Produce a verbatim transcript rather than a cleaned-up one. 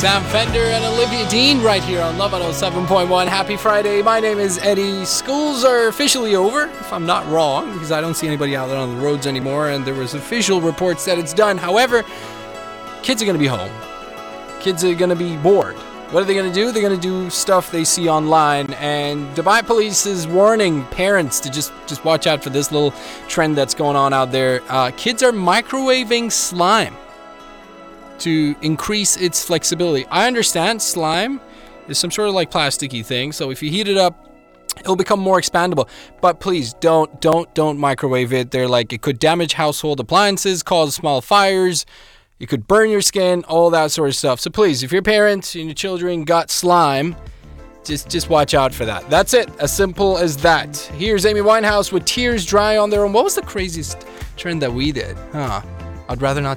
Sam Fender and Olivia Dean right here on Love one oh seven point one. Happy Friday. My name is Eddie. Schools are officially over, if I'm not wrong, because I don't see anybody out there on the roads anymore, and there was official reports that it's done. However, kids are going to be home. Kids are going to be bored. What are they going to do? They're going to do stuff they see online, and Dubai Police is warning parents to just, just watch out for this little trend that's going on out there. Uh, kids are microwaving slime to increase its flexibility. I understand slime is some sort of like plasticky thing, so if you heat it up, it'll become more expandable. But please don't, don't, don't microwave it. They're like, it could damage household appliances, cause small fires. You could burn your skin, all that sort of stuff. So please, if your parents and your children got slime, just just watch out for that. That's it. As simple as that. Here's Amy Winehouse with Tears Dry on Their Own. What was the craziest trend that we did? Huh. I'd rather not